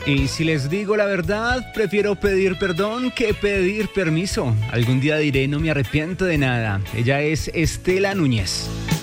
Y si les digo la verdad, prefiero pedir perdón que pedir permiso. Algún día diré no me arrepiento de nada. Ella es Estela Núñez.